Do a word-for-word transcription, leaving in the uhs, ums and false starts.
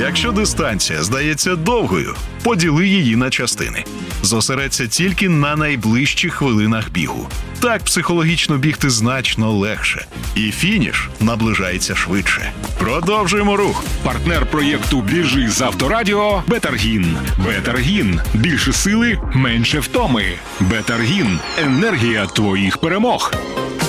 Якщо дистанція здається довгою, поділи її на частини. Зосередься тільки на найближчих хвилинах бігу. Так психологічно бігти значно легше. І фініш наближається швидше. Продовжуємо рух. Партнер проєкту «Біжи з Авторадіо» – Бетаргін. Бетаргін. Більше сили, менше втоми. Бетаргін. Енергія твоїх перемог.